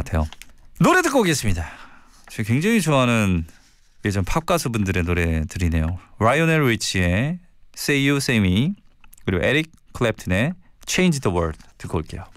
같아요. 노래 듣고 오겠습니다. 제가 굉장히 좋아하는 예전 팝 가수분들의 노래들이네요. 라이오넬 리치의 Say You Say Me, 그리고 에릭 클랩튼의 Change the World 듣고 올게요.